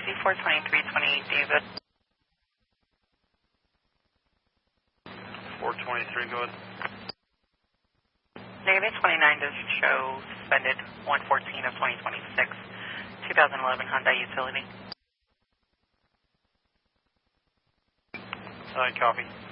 242328 David. 423, go ahead. Negative 29 does show suspended 114 of 2026, 2011 Hyundai Utility. Copy.